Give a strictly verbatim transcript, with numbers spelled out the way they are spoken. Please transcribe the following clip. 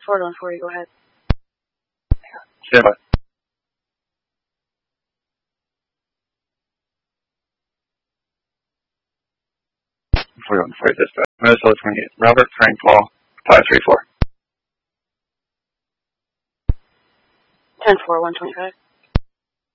Florida one forty, go ahead. Stand by. Florida one forty, dispatch. Minnesota twenty-eight. Robert Frank Paul, five three four. ten four, one twenty-five.